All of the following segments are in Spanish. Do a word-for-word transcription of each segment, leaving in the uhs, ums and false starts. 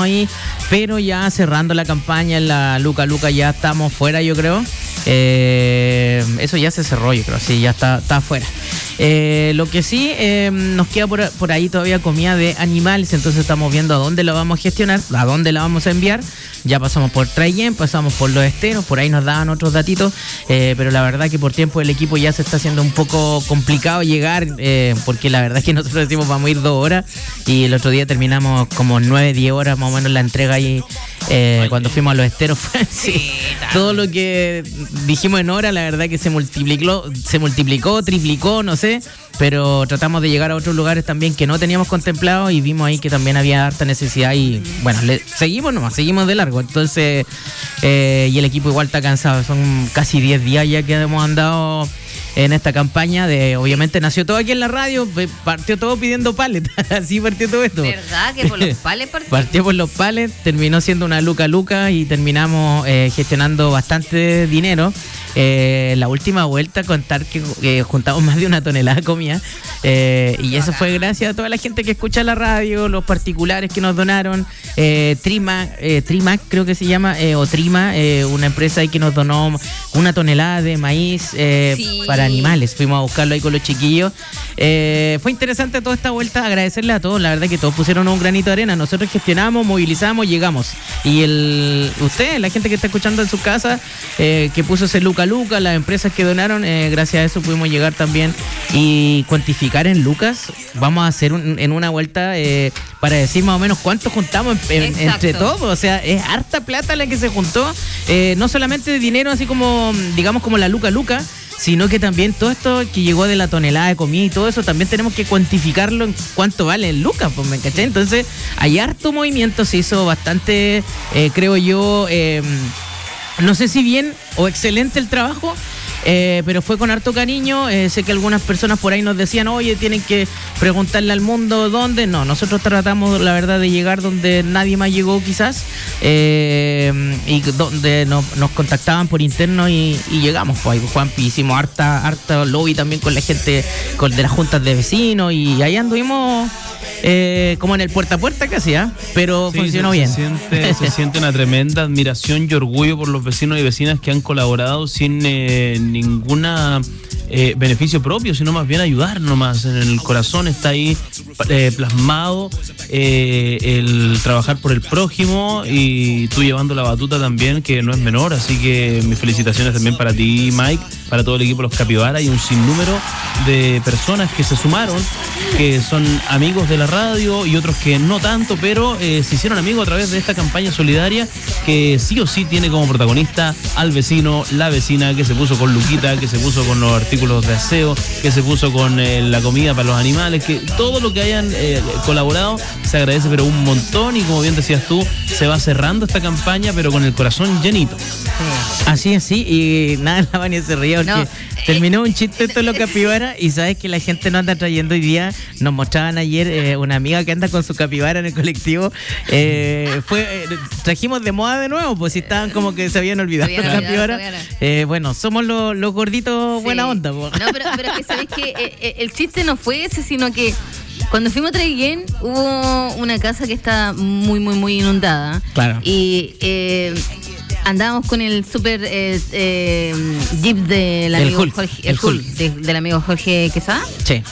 estamos ahí, pero ya cerrando la campaña en la Luca Luca ya estamos fuera, yo creo. Eh, eso ya se cerró, yo creo, sí, ya está, está afuera. Eh, lo que sí, eh, nos queda por, por ahí todavía comida de animales, entonces estamos viendo a dónde la vamos a gestionar, a dónde la vamos a enviar. Ya pasamos por Trayen, pasamos por Los Esteros, por ahí nos daban otros datitos, eh, pero la verdad que por tiempo del equipo ya se está haciendo un poco complicado llegar, eh, porque la verdad es que nosotros decimos vamos a ir dos horas y el otro día terminamos como nueve, diez horas más o menos la entrega ahí. Eh, cuando fuimos a Los Esteros fue sí, sí, todo lo que dijimos en hora, la verdad que se multiplicó, se multiplicó, triplicó, no sé, pero tratamos de llegar a otros lugares también que no teníamos contemplado y vimos ahí que también había harta necesidad y bueno, le, seguimos nomás, seguimos de largo, entonces eh, y el equipo igual está cansado, son casi diez días ya que hemos andado en esta campaña de, obviamente nació todo aquí en la radio, partió todo pidiendo palets, así partió todo esto. ¿Verdad? Que por los palets partió. Partió por los palets, terminó siendo una Luca Luca y terminamos eh, gestionando bastante dinero. Eh, la última vuelta, contar que eh, juntamos más de una tonelada de comida eh, y eso fue gracias a toda la gente que escucha la radio, los particulares que nos donaron, eh, Trima, eh, Trimac creo que se llama, eh, o Trima, eh, una empresa ahí que nos donó una tonelada de maíz eh, sí. para animales, fuimos a buscarlo ahí con los chiquillos. Eh, fue interesante toda esta vuelta, agradecerle a todos, la verdad que todos pusieron un granito de arena, nosotros gestionamos, movilizamos, llegamos y el usted, la gente que está escuchando en su casa, eh, que puso ese Luca Luca, las empresas que donaron, eh, gracias a eso pudimos llegar también y cuantificar en lucas. Vamos a hacer un, en una vuelta eh, para decir más o menos cuánto juntamos en, en, entre todos, o sea, es harta plata la que se juntó, eh, no solamente de dinero así como, digamos como la Luca Luca, sino que también todo esto que llegó de la tonelada de comida y todo eso, también tenemos que cuantificarlo en cuánto vale en lucas, pues me caché. Entonces, hay harto movimiento, se hizo bastante, eh, creo yo, eh, no sé si bien o excelente el trabajo, eh, pero fue con harto cariño. Eh, sé que algunas personas por ahí nos decían, oye, tienen que preguntarle al mundo dónde. No, nosotros tratamos, la verdad, de llegar donde nadie más llegó quizás, eh, y donde nos, nos contactaban por interno y, y llegamos. Pues ahí, Juanpi, hicimos harta, harta lobby también con la gente con, de las juntas de vecinos y ahí anduvimos eh, como en el puerta a puerta casi, ¿eh? Pero sí, funcionó se, bien. Se siente, se siente una tremenda admiración y orgullo por los vecinos y vecinas que han colaborado sin eh, ninguna eh, beneficio propio, sino más bien ayudar nomás. En el corazón está ahí eh, plasmado eh, el trabajar por el prójimo y tú llevando la batuta también, que no es menor, así que mis felicitaciones también para ti, Mike, para todo el equipo de los Capibara y un sinnúmero de personas que se sumaron, que son amigos de la radio y otros que no tanto, pero eh, se hicieron amigos a través de esta campaña solidaria que sí o sí tiene como protagonista al vecino, la vecina que se puso con Luquita, que se puso con los artículos de aseo, que se puso con eh, la comida para los animales, que todo lo que hayan eh, colaborado se agradece pero un montón y como bien decías tú, se va cerrando esta campaña pero con el corazón llenito. Sí. Así es, sí, y nada, la Vania se reía porque no, terminó un chiste esto de los Capibara y sabes que la gente no anda trayendo hoy día. Nos mostraban ayer eh, una amiga que anda con su capibara en el colectivo. Eh, fue eh, trajimos de moda de nuevo, pues si estaban como que se habían olvidado la capibara. Eh, bueno, somos los, los gorditos sí. Buena onda. Pues. No, pero, pero es que sabéis que eh, el chiste no fue ese, sino que cuando fuimos a Traiguén hubo una casa que está muy, muy, muy inundada. Claro. Y eh, andábamos con el super eh, eh, jeep del amigo el Jorge, el el Hull, de, del amigo Jorge Quesada. Sí.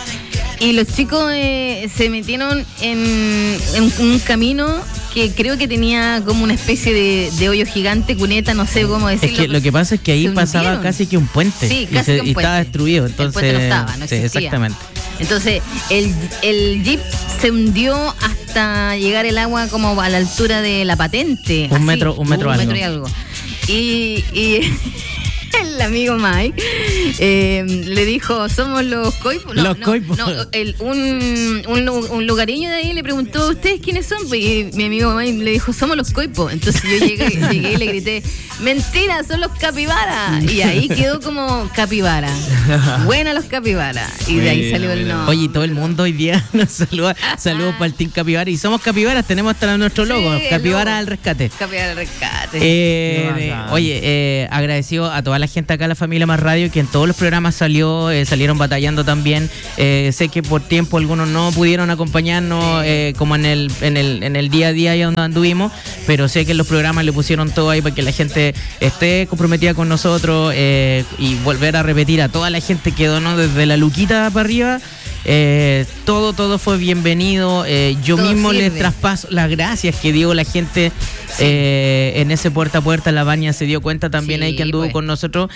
Y los chicos eh, se metieron en, en un camino que creo que tenía como una especie de, de hoyo gigante, cuneta, no sé cómo decirlo. Es que lo que pasa es que ahí pasaba casi que un puente. Sí, casi y, se, que un y puente. estaba destruido. Entonces, el puente no estaba, no sí, existía. Exactamente. Entonces, el, el jeep se hundió hasta llegar el agua como a la altura de la patente. Un así, metro, un metro un algo. metro y algo. Y... y el amigo Mike eh, le dijo, somos los coipos. No, los no, coipos. No, el, un, un, un lugareño de ahí le preguntó, ¿ustedes quiénes son? Y mi amigo Mike le dijo, somos los coipos. Entonces yo llegué, llegué y le grité, mentira, son los Capibara. Y ahí quedó como Capibara. Buena los Capibara. Y de ahí salió el nombre. Oye, todo el mundo hoy día nos saluda. Saludos para el Team Capibara. Y somos Capibaras, tenemos hasta nuestro logo. Sí, Capibara al rescate. Capibara al rescate. Eh, eh, oye, eh, agradecido a toda la la gente acá, la familia Más Radio, que en todos los programas salió, eh, salieron batallando también. Eh, sé que por tiempo algunos no pudieron acompañarnos eh, como en el, en, el, en el día a día ahí donde anduvimos, pero sé que en los programas le pusieron todo ahí para que la gente esté comprometida con nosotros eh, y volver a repetir a toda la gente que donó desde la luquita para arriba. Eh, todo, todo fue bienvenido. Eh, yo todo mismo sirve. Les traspaso las gracias que dio la gente sí. eh, en ese puerta a puerta. La Baña se dio cuenta también sí, ahí que anduvo pues. con nosotros.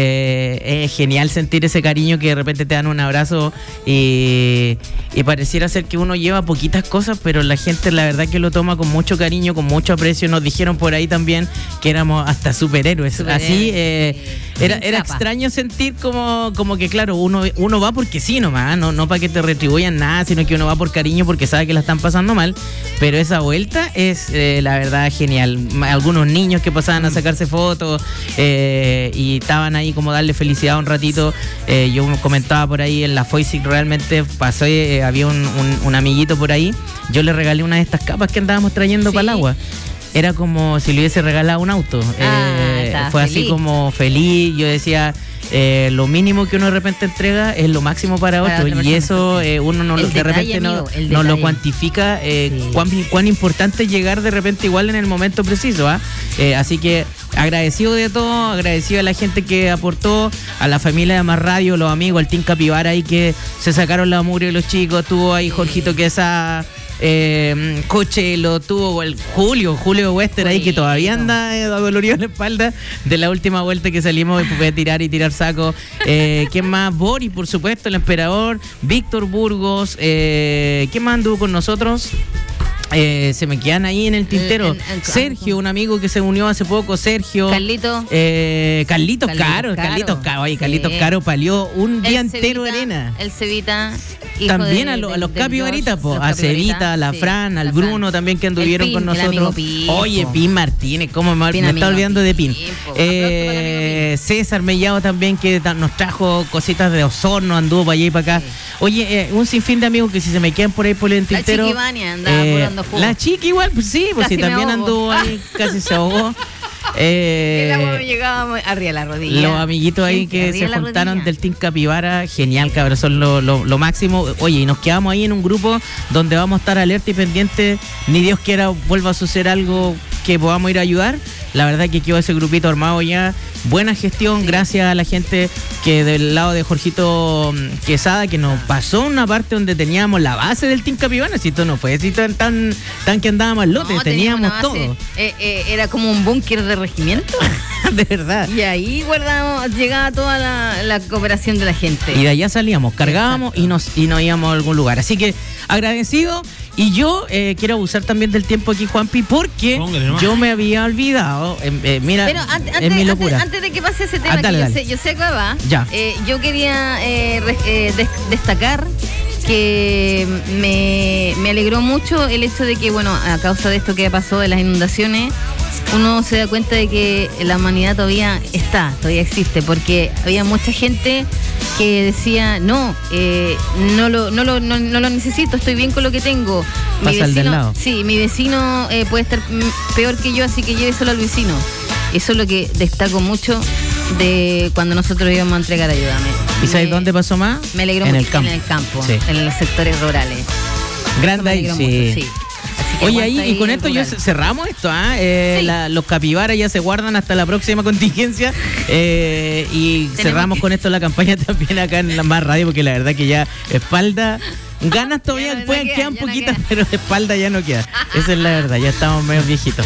Eh, es genial sentir ese cariño que de repente te dan un abrazo y, y pareciera ser que uno lleva poquitas cosas, pero la gente la verdad que lo toma con mucho cariño, con mucho aprecio. Nos dijeron por ahí también que éramos hasta superhéroes. Superhéroes. Así eh, sí. era, era extraño sentir como, como que claro, uno, uno va porque sí nomás, no, no para que te retribuyan nada, sino que uno va por cariño porque sabe que la están pasando mal, pero esa vuelta es eh, la verdad genial. Algunos niños que pasaban a sacarse fotos eh, y estaban ahí como darle felicidad un ratito. Eh, yo comentaba por ahí en la Foisic, realmente pasó, eh, había un, un, un amiguito por ahí, yo le regalé una de estas capas que andábamos trayendo ¿sí? para el agua. Era como si le hubiese regalado un auto. Ah, eh, fue feliz. Así como feliz. Yo decía, eh, lo mínimo que uno de repente entrega es lo máximo para, para otro. Y eso eh, uno no, de detalle, repente amigo, no, no lo cuantifica. Eh, sí. cuán, cuán importante es llegar de repente igual en el momento preciso. ¿eh? Eh, así que agradecido de todo, agradecido a la gente que aportó, a la familia de Más Radio, los amigos, al Team Capibara ahí que se sacaron la mugre de los chicos. Tuvo ahí Jorgito que esa... Eh, Coche lo tuvo el Julio, Julio Wester ahí que todavía anda eh, dolorido en la espalda de la última vuelta que salimos y pude tirar y tirar saco. Eh, ¿Quién más? Boris, por supuesto, el emperador, Víctor Burgos, eh, ¿quién más anduvo con nosotros? Eh, se me quedan ahí en el tintero. En, en, en, Sergio, un amigo que se unió hace poco, Sergio. Carlito. Eh, Carlitos Carlito Caro, Caro. Carlitos Caro. Oye, Carlitos sí. Caro palió un día el entero Cevita, arena. El Cevita. También de, a, lo, a los capibaritas, a Cevita, a la sí, Fran, al Bruno Fran. También que anduvieron Pin, con nosotros. Pin, Oye, Pin Martínez, ¿cómo me, me está olvidando de Pin? Pin eh, César Mellado también que nos trajo cositas de Osorno, anduvo para allá y para acá. Sí. Oye, eh, un sinfín de amigos que si se me quedan por ahí por el tintero. La Chiquivania andaba eh, volando jugo. La Chiqui igual, pues sí, pues sí, también anduvo ahí, casi se ahogó. Eh, el agua me llegaba arriba de la rodilla. Los amiguitos ahí que se juntaron rodilla. Del Team Capibara, genial, cabrón, son lo, lo, lo máximo. Oye, y nos quedamos ahí en un grupo donde vamos a estar alerta y pendiente, ni Dios quiera vuelva a suceder algo que podamos ir a ayudar. La verdad que quedó ese grupito armado ya. Buena gestión, sí. Gracias a la gente que del lado de Jorgito Quesada, que nos pasó una parte donde teníamos la base del Team Capibara. Si esto no fue así tan, tan, tan que andábamos al lote, no, teníamos todo. Eh, eh, era como un búnker de regimiento. De verdad. Y ahí guardamos, llegaba toda la, la cooperación de la gente. Y de allá salíamos, cargábamos y nos, y nos íbamos a algún lugar. Así que agradecido. Y yo eh, quiero abusar también del tiempo aquí, Juanpi, porque yo me había olvidado. Eh, eh, mira, Pero antes, es mi locura. Antes, antes de que pase ese tema, ah, dale, que yo, dale. Sé, yo sé que va, ya. Eh, yo quería eh, eh, des- destacar que me, me alegró mucho el hecho de que, bueno, a causa de esto que pasó de las inundaciones, uno se da cuenta de que la humanidad todavía está, todavía existe, porque había mucha gente que decía, no, eh, no, lo, no, lo, no, no lo necesito, estoy bien con lo que tengo. Mi Pasa vecino, al del lado. Sí, mi vecino eh, puede estar peor que yo, así que lléveselo al vecino. Eso es lo que destaco mucho de cuando nosotros íbamos a entregar ayuda. ¿Y sabes dónde pasó más? Me alegró en mucho el campo. En el campo, sí. En los sectores rurales. Grande ahí, sí. Mucho, sí. Oye, ahí, y con esto rural. Ya cerramos esto, ¿ah? ¿eh? Sí. La, los capibaras ya se guardan hasta la próxima contingencia eh, y Tenemos cerramos que... con esto la campaña también acá en la Más Radio, porque la verdad que ya espalda, ganas todavía no, pueden no quedan poquitas, no pero espalda ya no queda. Esa es la verdad, ya estamos medio viejitos.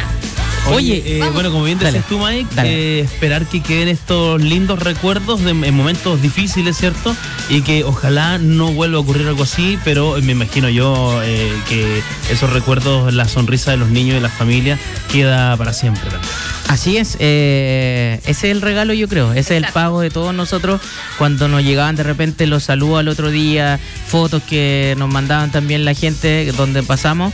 Oye, eh, bueno, como bien decías tú, Mike, eh, esperar que queden estos lindos recuerdos de, en momentos difíciles, ¿cierto? Y que ojalá no vuelva a ocurrir algo así, pero me imagino yo eh, que esos recuerdos, la sonrisa de los niños y de las familias, queda para siempre también. Así es, eh, ese es el regalo, yo creo, ese es el pago de todos nosotros cuando nos llegaban de repente los saludos al otro día, fotos que nos mandaban también la gente donde pasamos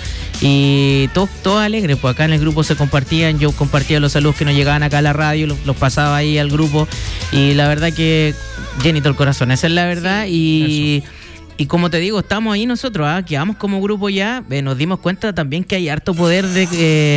y todo, todo alegre, pues acá en el grupo se compartían, yo compartía los saludos que nos llegaban acá a la radio, los, los pasaba ahí al grupo y la verdad que llenito el corazón, esa es la verdad. Sí, y... Eso. Y como te digo, estamos ahí nosotros, ¿eh? Quedamos como grupo ya, eh, nos dimos cuenta también que hay harto poder de, eh,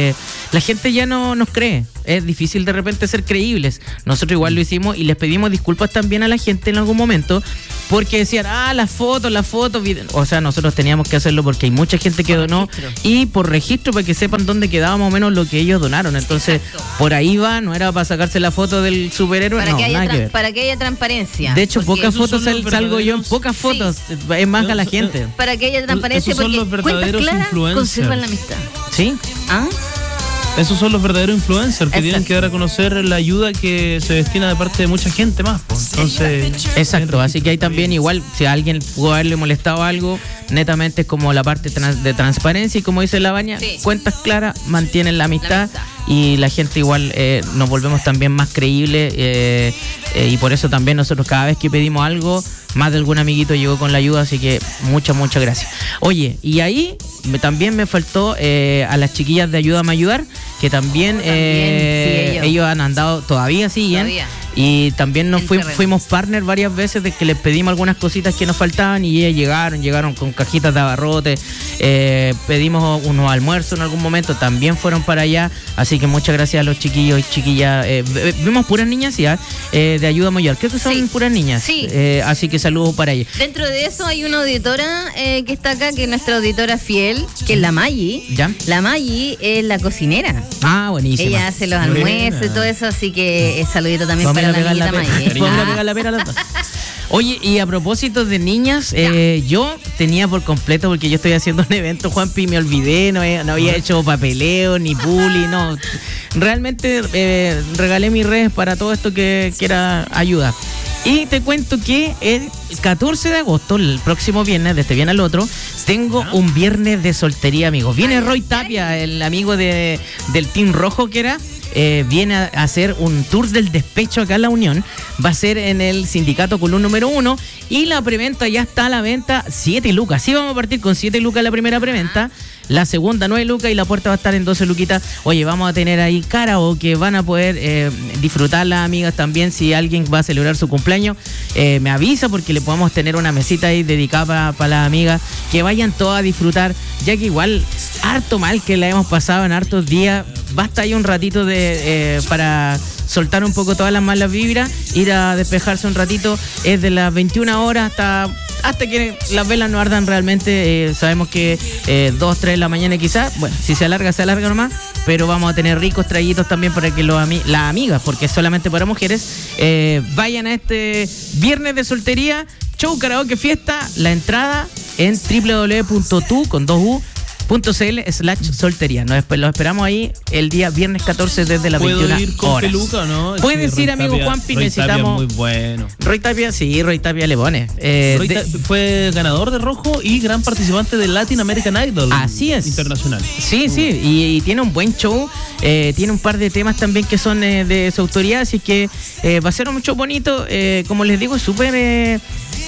la gente ya no nos cree. Es difícil de repente ser creíbles. Nosotros igual lo hicimos y les pedimos disculpas también a la gente en algún momento porque decían, ah, las fotos, las fotos. O sea, nosotros teníamos que hacerlo porque hay mucha gente que por donó registro. Y por registro para que sepan dónde quedaba más o menos lo que ellos donaron. Entonces, Exacto. por ahí va, no era para sacarse la foto del superhéroe, Para, no, que haya nada tra- que ver. para que haya transparencia. De hecho, Porque- pocas esos fotos son los sal- salgo yo en verdaderos- pocas fotos. Es más a la gente. Para que haya transparencia, Esos son porque los cuentas verdaderos claras influencers. conservan la amistad. ¿Sí? ¿Ah? Esos son los verdaderos influencers que Exacto. tienen que dar a conocer la ayuda que se destina de parte de mucha gente más. Pues. Entonces, Exacto, así que ahí también igual, si a alguien pudo haberle molestado algo, netamente es como la parte trans- de transparencia y como dice la Baña, Sí. cuentas claras, mantienen la amistad, La amistad. y la gente igual eh, nos volvemos también más creíbles eh, eh, y por eso también nosotros cada vez que pedimos algo, más de algún amiguito llegó con la ayuda, así que muchas, muchas gracias. Oye, y ahí me- también me faltó eh, a las chiquillas de Ayúdame a Ayudar, que también, También, eh, sí, ellos. ellos han andado, todavía siguen. Todavía. Y también nos En fuimos, terreno. fuimos partner varias veces de que les pedimos algunas cositas que nos faltaban y ellas llegaron, llegaron con cajitas de abarrote, eh, pedimos unos almuerzos en algún momento, también fueron para allá, así que muchas gracias a los chiquillos y chiquillas. Eh, v- vimos puras niñas, ¿sí? ¿ah? Eh, de Ayuda Mayor, creo que son Sí. puras niñas, Sí. Eh, así que saludos para ellas. Dentro de eso hay una auditora eh, que está acá, que es nuestra auditora fiel, que es la Maggi. ¿Ya? La Maggi es la cocinera. Ah, buenísimo. Ella hace los Buena. almuerzos y todo eso, así que eh, saludito también Vamos a para la pegar la amiguita pera. Maggi. Vamos a Ah, pegar la pera a las dos. Oye, y a propósito de niñas, eh, yo tenía por completo, porque yo estoy haciendo un evento, Juanpi, me olvidé, no, he- no había hecho papeleo, ni bully, no. Realmente eh, regalé mis redes para todo esto que, que era ayuda. Y te cuento que el catorce de agosto, el próximo viernes, de este viernes al otro, tengo un viernes de soltería, amigos. Viene Ay, Roy ay, Tapia, el amigo de, del Team Rojo que era. Eh, viene a hacer un tour del despecho acá en La Unión. Va a ser en el Sindicato Colón número uno. Y la preventa ya está a la venta, siete lucas. Sí, vamos a partir con siete lucas la primera preventa. La segunda, nueve lucas. Y la puerta va a estar en doce luquitas. Oye, vamos a tener ahí karaoke. Van a poder eh, disfrutar las amigas también. Si alguien va a celebrar su cumpleaños, eh, me avisa, porque le podemos tener una mesita ahí dedicada para pa las amigas. Que vayan todas a disfrutar. Ya que igual, harto mal que la hemos pasado en hartos días. Basta ahí un ratito de eh, para soltar un poco todas las malas vibras, ir a despejarse un ratito. Es de las veintiuna horas hasta hasta que las velas no ardan realmente. Eh, sabemos que eh, dos, tres de la mañana quizás. Bueno, si se alarga, se alarga nomás. Pero vamos a tener ricos traguitos también para que los ami- las amigas, porque es solamente para mujeres, eh, vayan a este viernes de soltería, show, karaoke, fiesta. La entrada en doble u doble u doble u punto tu con dos u punto cl slash soltería. Nos esper- lo esperamos ahí el día viernes catorce desde las ¿puedo veintiuna ir con horas. peluca o no? Es Puedes que ir, Roy amigo Tapia- Juanpi, Roy Tapia necesitamos- es muy bueno. Roy Tapia, sí, Roy Tapia le pone. Eh, Roy de- Ta- fue ganador de Rojo y gran participante del Latin American Idol. Así es. Internacional. Sí, sí, y, y tiene un buen show, eh, tiene un par de temas también que son eh, de su autoría, así que eh, va a ser un show bonito, eh, como les digo, es súper... Eh,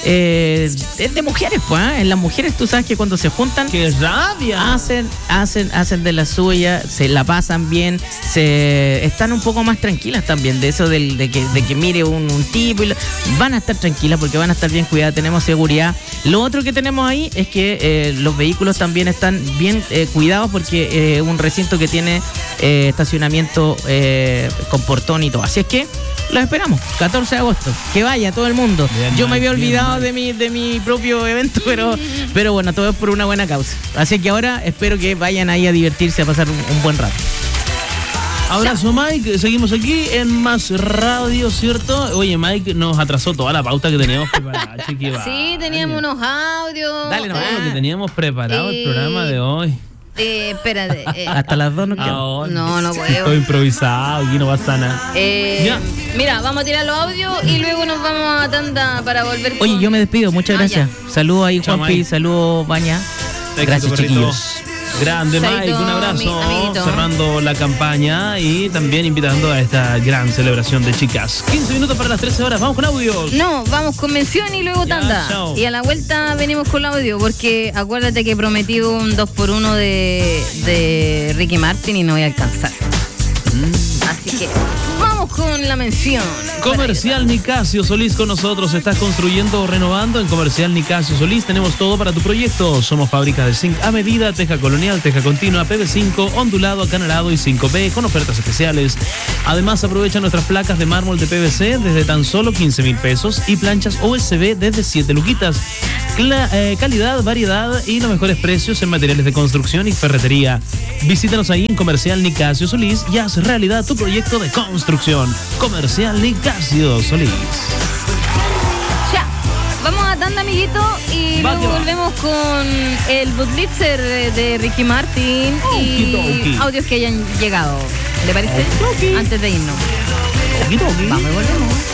eh, es de mujeres, pues, ¿eh? En las mujeres tú sabes que cuando se juntan... ¡Qué rabia! Hacen, hacen, hacen de la suya, se la pasan bien, se están un poco más tranquilas también de eso del, de que, de que mire un, un tipo y la- van a estar tranquilas porque van a estar bien cuidadas, tenemos seguridad. Lo otro que tenemos ahí es que eh, los vehículos también están bien eh, cuidados porque es un recinto que tiene eh, estacionamiento eh, con portón y todo. Así es que los esperamos, catorce de agosto, que vaya todo el mundo. Bien, Yo me había Mike, bien, olvidado Mike. de mi, de mi propio evento, pero, pero bueno, todo es por una buena causa. Así que ahora espero que vayan ahí a divertirse, a pasar un, un buen rato. Abrazo, Mike. Seguimos aquí en Más Radio, ¿cierto? Oye, Mike nos atrasó toda la pauta que teníamos preparada. Chiqui, Sí, teníamos unos audios. Dale nomás. Todo lo que teníamos preparado el Eh, programa de hoy. Eh, espérate. eh, Hasta las dos nos quedamos. Ahora. no, no Todo puedo. improvisado, aquí no pasa nada. Eh, Ya. Mira, vamos a tirar los audios y luego nos vamos a tanda para volver. Oye, con- yo me despido, muchas Ah, gracias. Saludos ahí, Chao, Juanpi, Mike. saludos, Baña. Éxito, Gracias, perrito. chiquillos. Grande, Chaito, Mike, un abrazo. ami- amiguito. Cerrando la campaña y también invitando a esta gran celebración de chicas. quince minutos para las trece horas. Vamos con audios. No, vamos con mención y luego Ya, tanda. chao. Y a la vuelta venimos con el audio, porque acuérdate que prometí un dos por uno de, de Ricky Martin y no voy a alcanzar. Mm. Así que vamos con con la mención. Comercial Nicasio Solís con nosotros. ¿Estás construyendo o renovando? En Comercial Nicasio Solís tenemos todo para tu proyecto. Somos fábrica de zinc a medida, teja colonial, teja continua, P V cinco, ondulado, acanalado y cinco B con ofertas especiales. Además, aprovecha nuestras placas de mármol de P V C desde tan solo quince mil pesos y planchas U S B desde siete luquitas. Cla- eh, calidad, variedad y los mejores precios en materiales de construcción y ferretería. Visítanos ahí en Comercial Nicasio Solís y haz realidad tu proyecto de construcción. Comercial Nicasio Solís. Ya, vamos a tanda, amiguito, y Va, luego que va. volvemos con el Bootlister de Ricky Martin y Okidoki. audios que hayan llegado. ¿Le parece? Okidoki. Antes de irnos. Okidoki. Vamos y volvemos.